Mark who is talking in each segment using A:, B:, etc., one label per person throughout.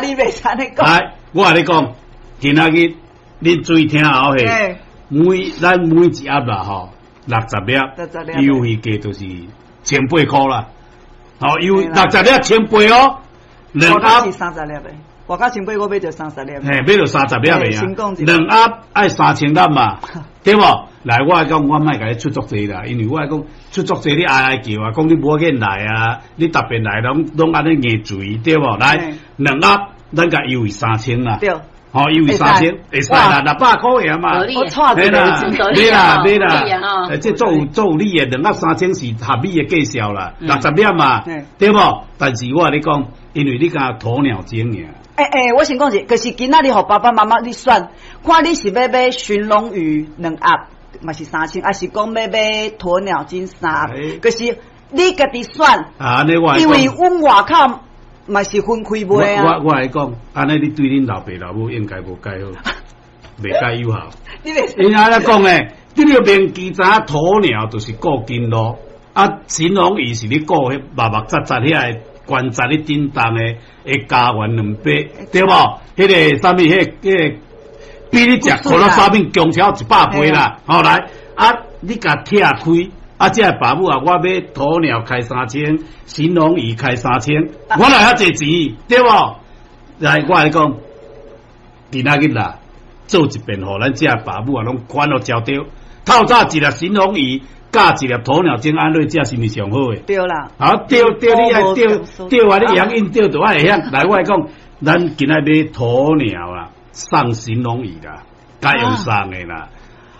A: 你袂使安尼讲。
B: 来，我甲你讲，今仔日恁注意听好嘿。咱每一盒啦吼，60粒，优惠价就是1800啦。好，优60粒1800哦，2盒
A: 是30粒的。外加1800我买着30粒。
B: 嘿，买着30粒的啊，2盒爱3000粒嘛，对无？来，我讲我莫甲你出作济啦，因为我讲出作济你哀叫啊，讲你无瘾来啊，你特别来拢安尼硬嘴，对无？来，2盒咱甲优惠3000啦。对。哦，优惠3000，会使啦，600块呀嘛。
A: 我错对啦，
B: 买啦，这做有理的，2盒3000是合理的计数啦，60粒嘛，对无？但是我甲你讲，因为你甲鸵鸟精尔。
A: 我先讲是，就是今仔日互爸爸妈妈你选，看你是要买寻龙鱼2盒，嘛是3000，还是讲要买鸵鸟精3盒，就是你家己选。啊，你我因为阮外口。嘛是分开卖啊！
B: 我来讲，安尼你对恁老爸老母应该无介好，袂介友好。因安尼讲诶，你要明记早鸵鸟就是顾筋路，啊，神龙鱼是你顾迄密密杂杂遐个关节咧震动诶家园2倍，对无？迄个啥物迄个比你食可乐沙面强超100倍啦！好来，啊，你甲拆开。啊！这爸母啊，我买鸵鸟开3000，神龙鱼开3000，我来遐济钱，对无？来，我来讲，今仔日啦，做一遍互咱这爸母啊，拢款都交着。透早一粒神龙鱼，加一粒鸵鸟精安瑞，这是毋是上好诶？
A: 对啦。
B: 好，对，你爱对啊！你养印对就爱会晓。来，我来讲，咱今仔买鸵鸟啦，送神龙鱼啦，该用送诶啦。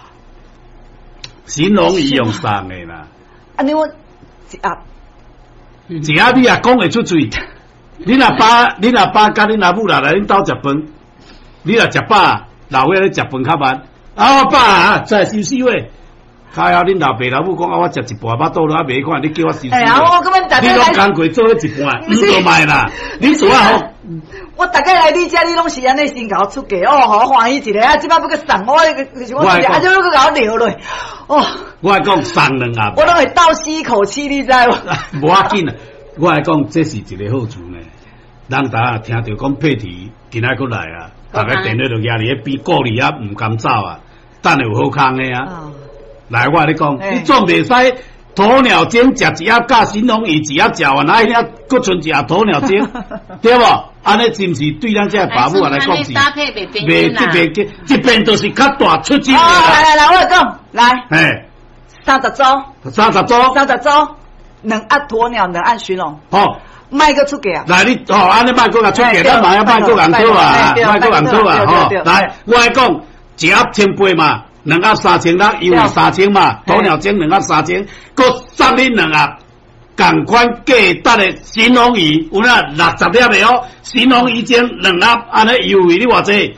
B: 神龙鱼用送的啦，
A: 安尼我一盒
B: 你也讲会出嘴。你若爸甲你阿母来恁兜食饭，你若食饱，老伙咧食饭较慢。啊，我爸啊，再休息喂。开后恁老爸老母讲啊，我食一半巴肚了，袂看你叫我休息。
A: 我根本
B: 你拢工过做一半，唔做卖啦。你做啊好。
A: 我大概来你家，你拢是安尼先甲我出价哦，好欢喜一个啊！即摆要去送我，就是我一个，啊，就要去甲我留落。哦，
B: 我来讲送2盒，
A: 我拢会倒吸一口气，你知无？
B: 无要紧啊！我来讲，这是一个好处呢。人大家听到讲佩提今仔过来啊，大家电话就压你边顾你啊，唔敢走啊，等下有好康的啊。来，我来讲，你总袂使。鸵鸟精食一盒，加神龙鱼一盒食完，哪一盒搁剩一盒鸵鸟精，对无？安尼是毋是对咱这爸母来讲是？袂这边就是较大出钱。
A: 来，我讲，来，
B: 嘿
A: ，30组，2盒鸵鸟，2盒寻龙。好，卖个出价。
B: 来，你安尼卖个出价，咱嘛要卖个人讨啊，卖个人讨啊，吼。来，我来讲，一盒1800嘛。2盒3000，优惠3000嘛，鸵鸟精2盒3000，搁送恁2盒，同款价值的神龙鱼，有哪60粒的哦，神龙鱼精2盒，安尼优惠你偌济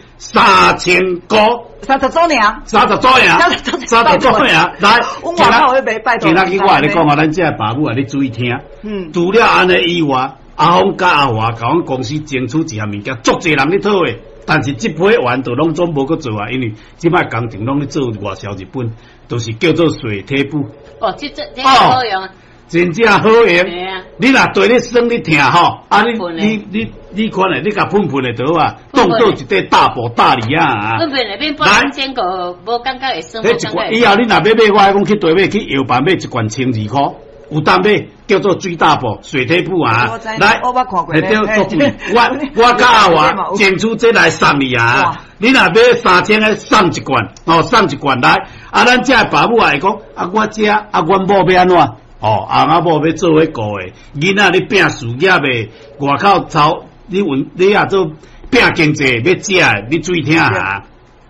B: ？3000块
A: ，30组尔
B: ，30组尔，来，
A: 我外口会拜托。
B: 今仔日我来讲啊，咱这爸母啊，你注意听，除了安尼以外，阿峰甲阿华甲阮公司争取一项物件，足侪人咧讨诶。但是这批完都拢总无去做啊，因为即摆工程拢咧做外销日本，都是叫做水贴布。
C: 哦，这好用，
B: 真正好用。你若对你生你疼吼，啊你看咧，你甲喷喷的倒啊，当做一块大补大利啊。
C: 喷喷那边不然煎个无感觉会酸。
B: 以后你若要买，我讲去对买去药房买一罐1200块。有当买叫做水大补、水贴布啊！来，
A: 我看过。
B: 我甲阿华争取这来送你啊！你若买3000个送一罐，送一罐来。啊，咱这爸母来讲，啊，我这阮某要安怎？阿某要做迄个诶，囡仔你拼事业诶，外口操你也做拼经济要食诶，你注意听啊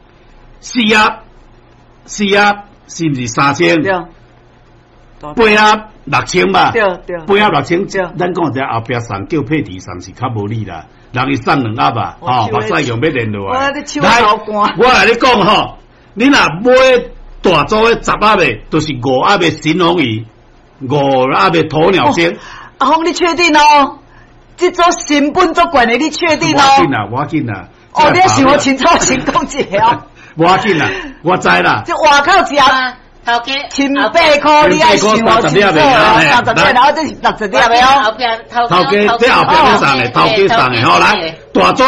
B: ！4盒是毋是3000？8盒。6000吧，
A: 对
B: ，8盒6000，咱讲在后壁送叫配提送是较无理啦，人伊送2盒吧，目屎用要连落来。来，我来你讲吼，你若买大组的10盒的，就是5盒的神龙鱼，5盒的鸵鸟精。
A: 阿峰，你确定哦？这组成本足贵的，你确定哦？
B: 我要紧啦。
A: 哦，你想我清楚先讲一下哦。
B: 我要紧啦，我知啦。
A: 这外口一盒。
C: 头家
A: 18块，你爱想我清楚啊！30粒，然后这是60粒的哦。
B: 头家这后边送的，头家送的，好来，大组